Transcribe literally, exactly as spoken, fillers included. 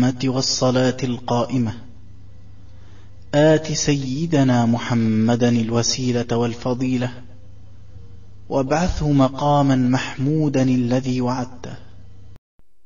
التامة والصلاة القائمة آت سيدنا محمدا الوسيلة والفضيلة وابعثه مقاما محمودا الذي وعدته